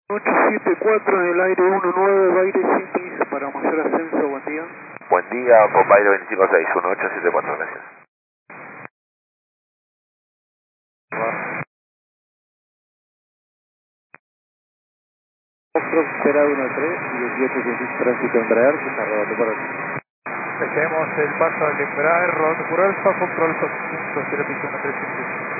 874 en el aire 19, Baire sin piso para mayor ascenso, buen día. Buen día, con Baile 256, 1874, gracias. Foxtrot 013 y 1886 tránsito Embraer, que está rodando por aquí. Dejemos el paso al Embraer, rodando por Alfa, control 0 piso 13.